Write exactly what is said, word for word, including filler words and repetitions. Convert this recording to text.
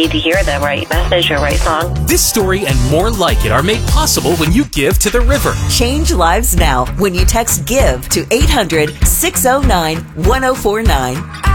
need to hear the right message or right song. This story and more like it are made possible when you give to the river. Change lives now when you text GIVE to eight hundred, six oh nine, one oh four nine.